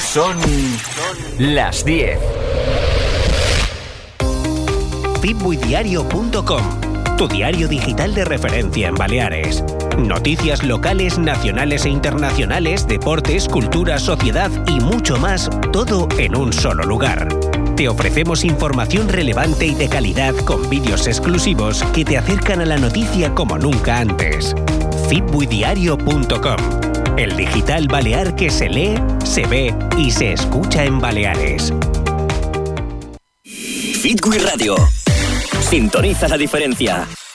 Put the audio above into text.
Son las 10. Fitbuidiario.com, tu diario digital de referencia en Baleares. Noticias locales, nacionales e internacionales, deportes, cultura, sociedad y mucho más, todo en un solo lugar. Te ofrecemos información relevante y de calidad con vídeos exclusivos que te acercan a la noticia como nunca antes. Fitbuidiario.com, el digital balear que se lee, se ve y se escucha en Baleares. Fitbui Radio. Sintoniza la diferencia.